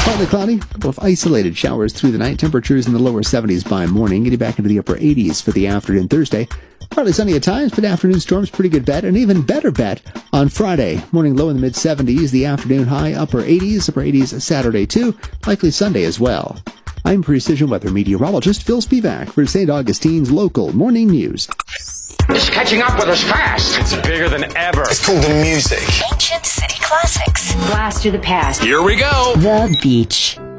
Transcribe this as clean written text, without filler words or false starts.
Partly cloudy, a couple of isolated showers through the night. Temperatures in the lower 70s by morning, getting back into the upper 80s for the afternoon Thursday. Partly sunny at times, but afternoon storms, pretty good bet. An even better bet on Friday. Morning low in the mid-70s, the afternoon high upper 80s Saturday too. Likely Sunday as well. I'm Precision Weather Meteorologist Phil Spivak for St. Augustine's local morning news. It's catching up with us fast. It's bigger than ever. It's called the music. Ancient city classics. Blast through the past. Here we go. The beach.